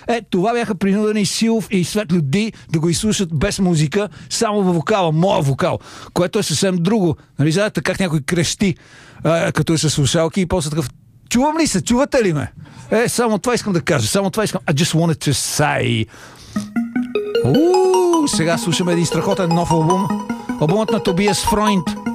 Това бяха принудени Силов и Светло Ди да го изслушат без музика, само във вокала, моя вокал, което е съвсем друго. Нали знаете как някой крещи, като е със слушалки и после такъв: чувам ли се? Чувате ли ме? Само това искам да кажа. Само това искам. I just wanted to say. Сега слушаме един страхотен нов албум. Албумът на Тобиас Фройнд.